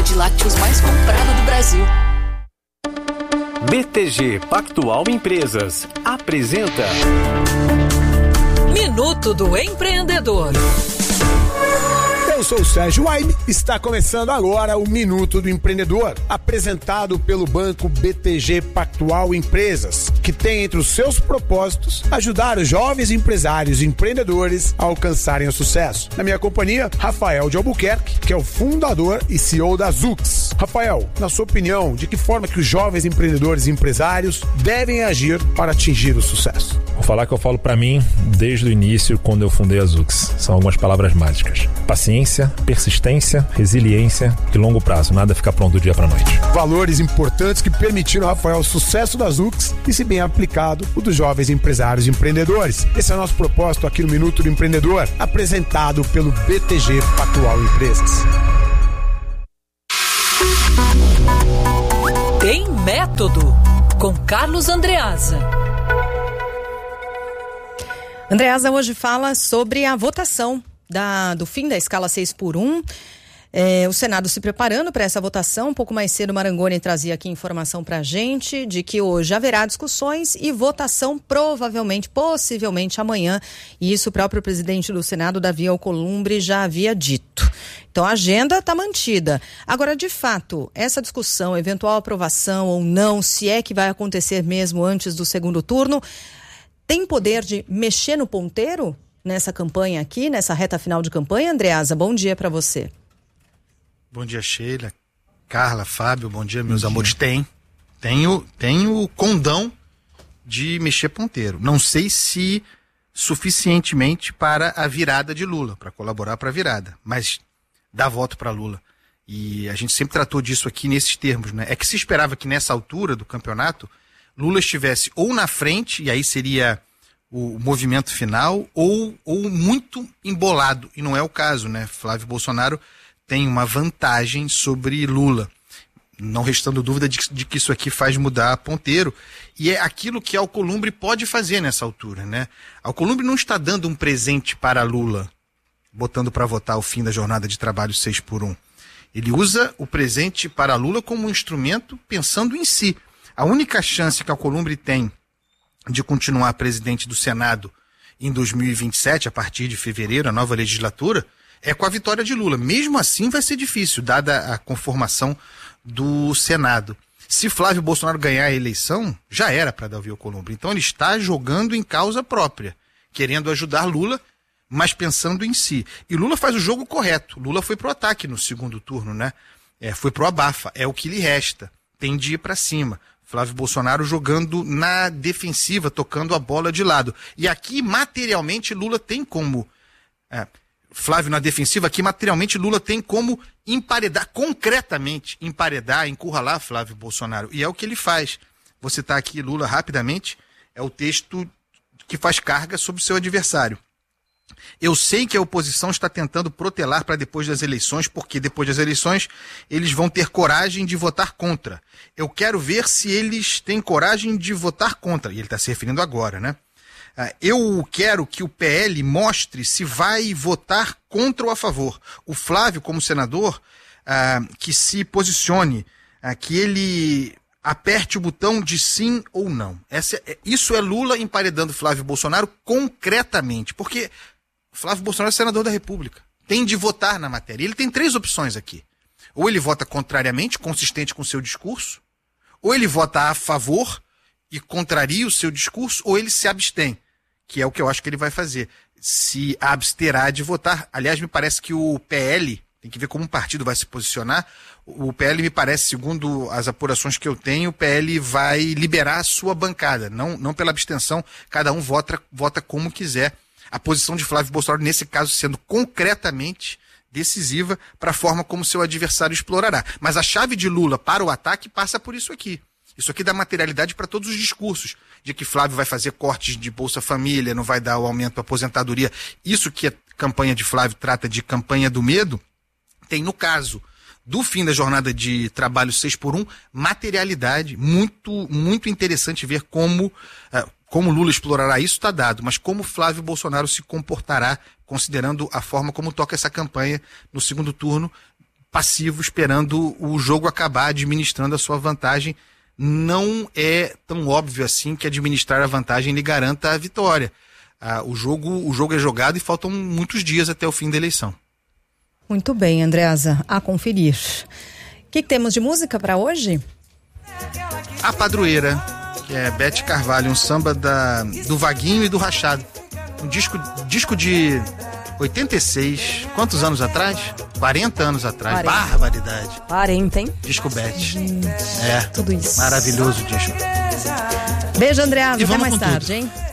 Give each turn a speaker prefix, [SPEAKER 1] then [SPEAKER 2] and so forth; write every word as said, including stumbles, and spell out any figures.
[SPEAKER 1] de lácteos mais comprada do Brasil.
[SPEAKER 2] B T G Pactual Empresas apresenta
[SPEAKER 1] Minuto do Empreendedor.
[SPEAKER 3] Eu sou o Sérgio Waime, está começando agora o Minuto do Empreendedor, apresentado pelo Banco B T G Pactual Empresas, que tem entre os seus propósitos ajudar os jovens empresários e empreendedores a alcançarem o sucesso. Na minha companhia, Rafael de Albuquerque, que é o fundador e C E O da Zux. Rafael, na sua opinião, de que forma que os jovens empreendedores e empresários devem agir para atingir o sucesso?
[SPEAKER 4] Vou falar que eu falo para mim desde o início, quando eu fundei a Zux. São algumas palavras mágicas. Paciência, persistência, resiliência e longo prazo. Nada fica pronto do dia para noite.
[SPEAKER 3] Valores importantes que permitiram, Rafael, o sucesso da Zux e, se bem aplicado, o dos jovens empresários e empreendedores. Esse é o nosso propósito aqui no Minuto do Empreendedor, apresentado pelo B T G Pactual Empresas.
[SPEAKER 1] Tem Método, com Carlos Andreasa.
[SPEAKER 5] Andreasa hoje fala sobre a votação da, do fim da escala seis por um. É, o Senado se preparando para essa votação. Um pouco mais cedo, o Marangoni trazia aqui informação para a gente de que hoje haverá discussões e votação provavelmente, possivelmente amanhã. E isso o próprio presidente do Senado, Davi Alcolumbre, já havia dito. Então a agenda está mantida. Agora, de fato, essa discussão, eventual aprovação ou não, se é que vai acontecer mesmo antes do segundo turno, tem poder de mexer no ponteiro nessa campanha aqui, nessa reta final de campanha? Andreasa, bom dia para você.
[SPEAKER 6] Bom dia, Sheila, Carla, Fábio, bom dia, meus bom amores. Dia. Tem, tenho, tenho condão de mexer ponteiro. Não sei se suficientemente para a virada de Lula, para colaborar para a virada, mas dá voto para Lula. E a gente sempre tratou disso aqui nesses termos, né? É que se esperava que nessa altura do campeonato Lula estivesse ou na frente, e aí seria o movimento final, ou, ou muito embolado, e não é o caso, né? Flávio Bolsonaro tem uma vantagem sobre Lula, não restando dúvida de, de que isso aqui faz mudar ponteiro, e é aquilo que Alcolumbre pode fazer nessa altura, né? Alcolumbre não está dando um presente para Lula, botando para votar o fim da jornada de trabalho seis por um. Ele usa o presente para Lula como um instrumento pensando em si. A única chance que Alcolumbre tem de continuar presidente do Senado em dois mil e vinte e sete, a partir de fevereiro, a nova legislatura, é com a vitória de Lula. Mesmo assim vai ser difícil, dada a conformação do Senado. Se Flávio Bolsonaro ganhar a eleição, já era para Davi Alcolumbre. Então ele está jogando em causa própria, querendo ajudar Lula, mas pensando em si. E Lula faz o jogo correto. Lula foi pro ataque no segundo turno, né? É, foi pro abafa, é o que lhe resta. Tem de ir para cima. Flávio Bolsonaro jogando na defensiva, tocando a bola de lado. E aqui, materialmente, Lula tem como... É, Flávio na defensiva, aqui, materialmente, Lula tem como emparedar, concretamente, emparedar, encurralar Flávio Bolsonaro. E é o que ele faz. Vou citar aqui, Lula, rapidamente, é o texto que faz carga sobre o seu adversário. Eu sei que a oposição está tentando protelar para depois das eleições, porque depois das eleições eles vão ter coragem de votar contra. Eu quero ver se eles têm coragem de votar contra. E ele está se referindo agora, né? Eu quero que o P L mostre se vai votar contra ou a favor. O Flávio, como senador, que se posicione, que ele aperte o botão de sim ou não. Essa, isso é Lula emparedando Flávio Bolsonaro concretamente, porque Flávio Bolsonaro é senador da República, tem de votar na matéria. Ele tem três opções aqui. Ou ele vota contrariamente, consistente com o seu discurso, ou ele vota a favor e contraria o seu discurso, ou ele se abstém, que é o que eu acho que ele vai fazer. Se absterá de votar. Aliás, me parece que o P L, tem que ver como um partido vai se posicionar, o P L me parece, segundo as apurações que eu tenho, o P L vai liberar a sua bancada, não, não pela abstenção, cada um vota, vota como quiser. A posição de Flávio Bolsonaro, nesse caso, sendo concretamente decisiva para a forma como seu adversário explorará. Mas a chave de Lula para o ataque passa por isso aqui. Isso aqui dá materialidade para todos os discursos, de que Flávio vai fazer cortes de Bolsa Família, não vai dar o aumento da aposentadoria. Isso que a campanha de Flávio trata de campanha do medo, tem no caso do fim da jornada de trabalho seis por um, materialidade, muito, muito interessante ver como... Uh, Como Lula explorará isso está dado, mas como Flávio Bolsonaro se comportará, considerando a forma como toca essa campanha no segundo turno, passivo, esperando o jogo acabar, administrando a sua vantagem. Não é tão óbvio assim que administrar a vantagem lhe garanta a vitória. Ah, o jogo, o jogo é jogado e faltam muitos dias até o fim da eleição.
[SPEAKER 5] Muito bem, Andreasa, a conferir. O que, que temos de música para hoje?
[SPEAKER 6] A Padroeira, que é Bete Carvalho, um samba da, do Vaguinho e do Rachado. Um disco, disco de oitenta e seis, quantos anos atrás? quarenta anos atrás, quarenta. Barbaridade.
[SPEAKER 5] quarenta, hein?
[SPEAKER 6] Disco Bete.
[SPEAKER 5] Gente,
[SPEAKER 6] é,
[SPEAKER 5] tudo isso.
[SPEAKER 6] Maravilhoso disco.
[SPEAKER 5] Beijo, Andreasa, até mais tarde,
[SPEAKER 6] tudo.
[SPEAKER 5] hein?